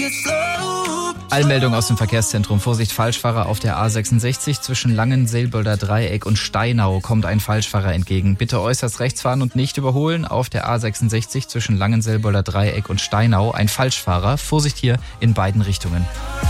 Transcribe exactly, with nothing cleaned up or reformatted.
Eilmeldung aus dem Verkehrszentrum. Vorsicht, Falschfahrer auf der A sechsundsechzig zwischen Langenselbolder Dreieck und Steinau kommt ein Falschfahrer entgegen. Bitte äußerst rechts fahren und nicht überholen. Auf der A sechsundsechzig zwischen Langenselbolder Dreieck und Steinau ein Falschfahrer. Vorsicht hier in beiden Richtungen.